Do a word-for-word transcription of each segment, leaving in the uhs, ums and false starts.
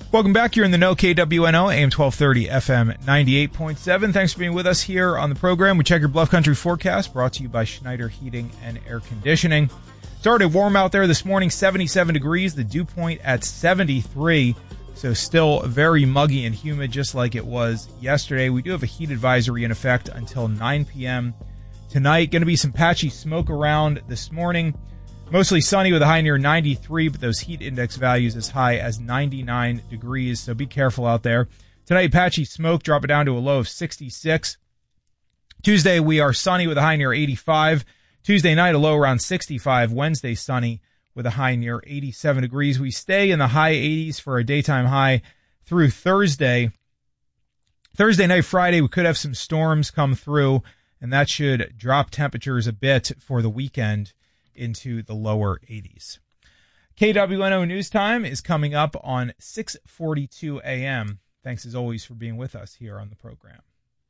Welcome back. You're in the know, K W N O, A M twelve thirty, F M ninety-eight point seven. Thanks for being with us here on the program. We check your Bluff Country forecast, brought to you by Schneider Heating and Air Conditioning. Started warm out there this morning, seventy-seven degrees, the dew point at seventy-three. So still very muggy and humid, just like it was yesterday. We do have a heat advisory in effect until nine p.m. tonight. Going to be some patchy smoke around this morning. Mostly sunny with a high near ninety-three, but those heat index values as high as ninety-nine degrees, so be careful out there. Tonight, patchy smoke, drop it down to a low of sixty-six. Tuesday, we are sunny with a high near eighty-five. Tuesday night, a low around sixty-five. Wednesday, sunny with a high near eighty-seven degrees. We stay in the high eighties for a daytime high through Thursday. Thursday night, Friday, we could have some storms come through, and that should drop temperatures a bit for the weekend into the lower eighties. K W N O News Time is coming up on six forty-two a.m. Thanks as always for being with us here on the program.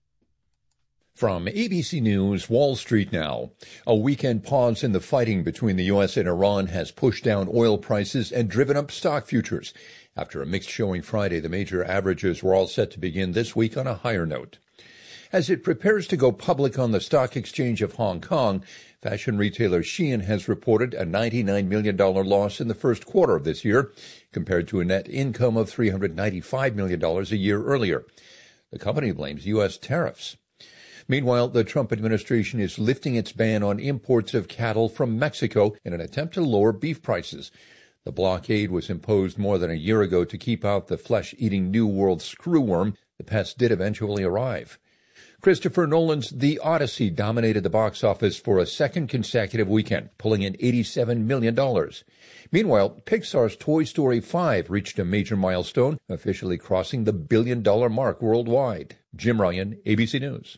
From A B C News, Wall Street now. A weekend pause in the fighting between the U S and Iran has pushed down oil prices and driven up stock futures. After a mixed showing Friday, the major averages were all set to begin this week on a higher note. As it prepares to go public on the stock exchange of Hong Kong, fashion retailer Shein has reported a ninety-nine million dollars loss in the first quarter of this year, compared to a net income of three hundred ninety-five million dollars a year earlier. The company blames U S tariffs. Meanwhile, the Trump administration is lifting its ban on imports of cattle from Mexico in an attempt to lower beef prices. The blockade was imposed more than a year ago to keep out the flesh-eating New World screwworm. The pest did eventually arrive. Christopher Nolan's The Odyssey dominated the box office for a second consecutive weekend, pulling in eighty-seven million dollars. Meanwhile, Pixar's Toy Story five reached a major milestone, officially crossing the billion-dollar mark worldwide. Jim Ryan, A B C News.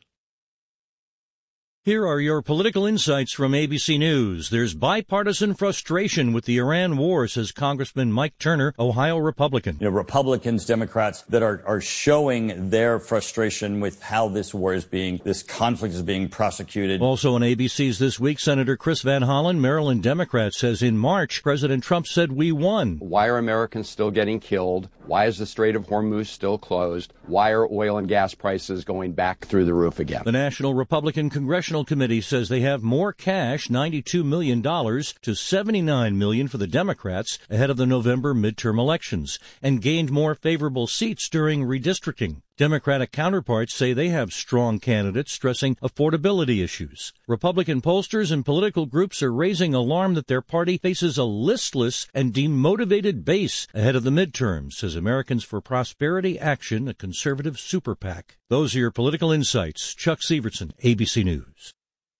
Here are your political insights from A B C News. There's bipartisan frustration with the Iran war, says Congressman Mike Turner, Ohio Republican. You know, Republicans, Democrats that are, are showing their frustration with how this war is being, this conflict is being prosecuted. Also on A B C's This Week, Senator Chris Van Hollen, Maryland Democrat, says in March, President Trump said we won. Why are Americans still getting killed? Why is the Strait of Hormuz still closed? Why are oil and gas prices going back through the roof again? The National Republican Congressional Committee says they have more cash, ninety-two million dollars to seventy-nine million dollars for the Democrats ahead of the November midterm elections, and gained more favorable seats during redistricting. Democratic counterparts say they have strong candidates stressing affordability issues. Republican pollsters and political groups are raising alarm that their party faces a listless and demotivated base ahead of the midterms, says Americans for Prosperity Action, a conservative super PAC. Those are your political insights. Chuck Severson, A B C News.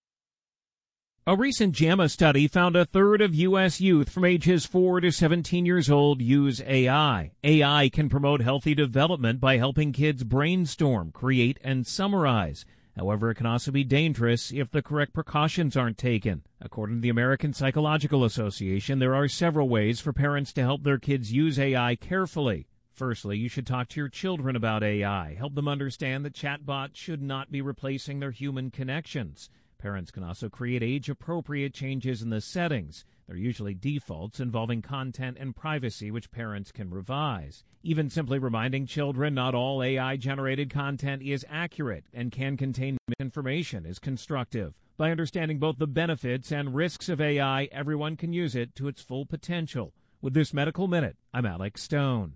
A recent JAMA study found a third of U S youth from ages four to seventeen years old use A I. A I can promote healthy development by helping kids brainstorm, create, and summarize. However, it can also be dangerous if the correct precautions aren't taken. According to the American Psychological Association, there are several ways for parents to help their kids use A I carefully. Firstly, you should talk to your children about A I. Help them understand that chatbots should not be replacing their human connections. Parents can also create age-appropriate changes in the settings. They're usually defaults involving content and privacy, which parents can revise. Even simply reminding children not all A I-generated content is accurate and can contain misinformation is constructive. By understanding both the benefits and risks of A I, everyone can use it to its full potential. With this Medical Minute, I'm Alex Stone.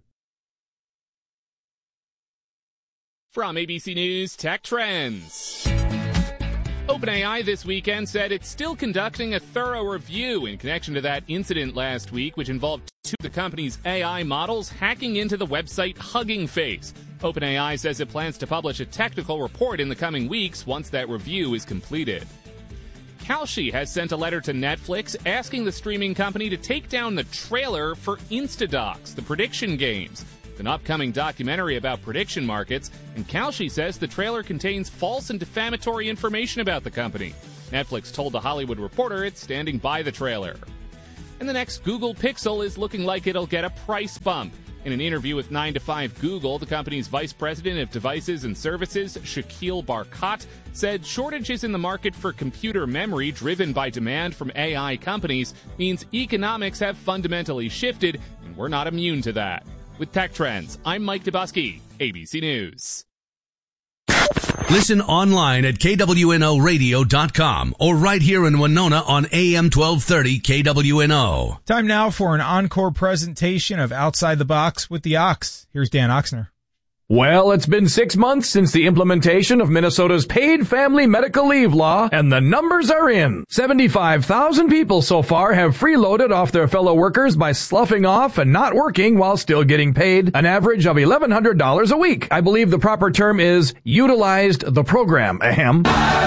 From A B C News Tech Trends. OpenAI this weekend said it's still conducting a thorough review in connection to that incident last week, which involved two of the company's A I models hacking into the website Hugging Face. OpenAI says it plans to publish a technical report in the coming weeks once that review is completed. Kalshi has sent a letter to Netflix asking the streaming company to take down the trailer for Instadocs, the prediction games. An upcoming documentary about prediction markets, and Kalshi says the trailer contains false and defamatory information about the company. Netflix told The Hollywood Reporter it's standing by the trailer. And the next Google Pixel is looking like it'll get a price bump. In an interview with nine to five Google, the company's vice president of devices and services, Shakil Barkat, said shortages in the market for computer memory driven by demand from A I companies means economics have fundamentally shifted, and we're not immune to that. With Tech Trends, I'm Mike Dubusky, A B C News. Listen online at K W N O radio dot com or right here in Winona on A M twelve thirty K W N O. Time now for an encore presentation of Outside the Box with the Ox. Here's Dan Oxner. Well, it's been six months since the implementation of Minnesota's paid family medical leave law, and the numbers are in. seventy-five thousand people so far have freeloaded off their fellow workers by sloughing off and not working while still getting paid an average of eleven hundred dollars a week. I believe the proper term is utilized the program. Ahem.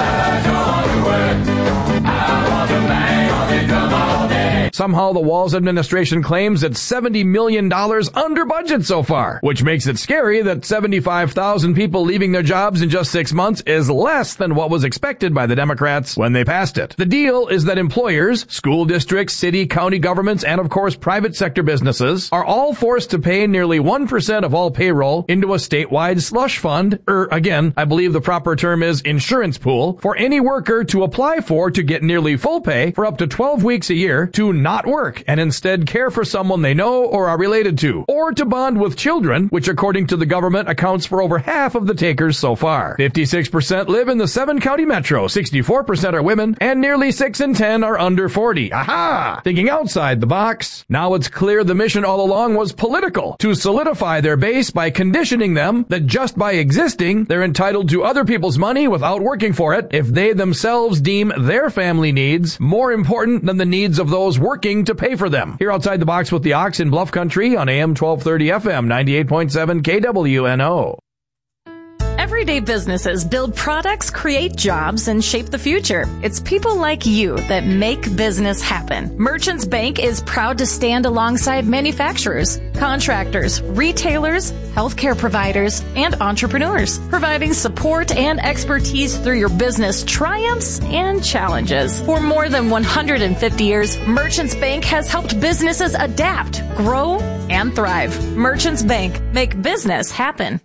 Somehow the Walz administration claims it's seventy million dollars under budget so far, which makes it scary that seventy-five thousand people leaving their jobs in just six months is less than what was expected by the Democrats when they passed it. The deal is that employers, school districts, city, county governments, and of course private sector businesses are all forced to pay nearly one percent of all payroll into a statewide slush fund, or again, I believe the proper term is insurance pool, for any worker to apply for to get nearly full pay for up to twelve weeks a year to not work and instead care for someone they know or are related to, or to bond with children, which according to the government accounts for over half of the takers so far. fifty-six percent live in the seven county metro, sixty-four percent are women, and nearly six in ten are under forty. Aha! Thinking outside the box. Now it's clear the mission all along was political, to solidify their base by conditioning them that just by existing, they're entitled to other people's money without working for it if they themselves deem their family needs more important than the needs of those working to pay for them. Here outside the box with the Ox in Bluff Country on A M twelve thirty F M ninety-eight point seven K W N O. Everyday businesses build products, create jobs, and shape the future. It's people like you that make business happen. Merchants Bank is proud to stand alongside manufacturers, contractors, retailers, healthcare providers, and entrepreneurs, providing support and expertise through your business triumphs and challenges. For more than one hundred fifty years, Merchants Bank has helped businesses adapt, grow, and thrive. Merchants Bank, make business happen.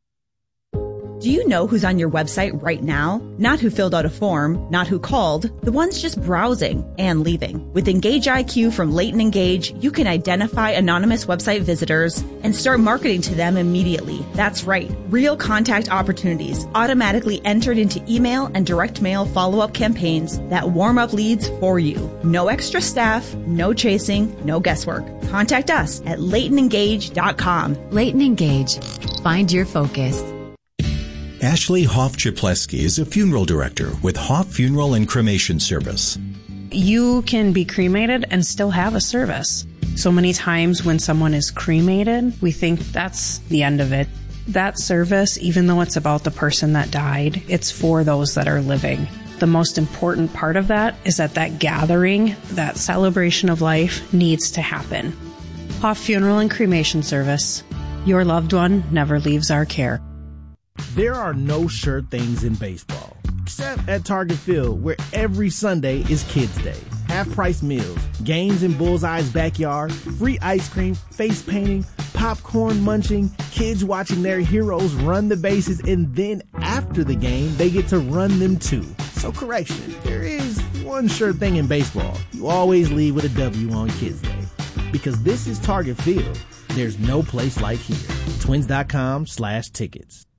Do you know who's on your website right now? Not who filled out a form, not who called, the ones just browsing and leaving. With Engage I Q from Leighton Engage, you can identify anonymous website visitors and start marketing to them immediately. That's right, real contact opportunities automatically entered into email and direct mail follow-up campaigns that warm up leads for you. No extra staff, no chasing, no guesswork. Contact us at leighton engage dot com. Leighton Engage. Find your focus. Ashley Hoff-Chapleski is a funeral director with Hoff Funeral and Cremation Service. You can be cremated and still have a service. So many times when someone is cremated, we think that's the end of it. That service, even though it's about the person that died, it's for those that are living. The most important part of that is that that gathering, that celebration of life needs to happen. Hoff Funeral and Cremation Service. Your loved one never leaves our care. There are no sure things in baseball, except at Target Field, where every Sunday is Kids Day. Half-price meals, games in Bullseye's backyard, free ice cream, face painting, popcorn munching, kids watching their heroes run the bases, and then after the game, they get to run them too. So correction, there is one sure thing in baseball. You always leave with a W on Kids Day. Because this is Target Field, there's no place like here. Twins dot com slash tickets.